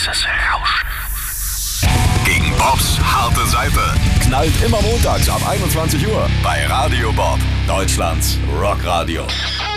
Heißes Rauschen. Gegen Bobs harte Seite. Knallt immer montags ab 21 Uhr bei Radio Bob, Deutschlands Rockradio.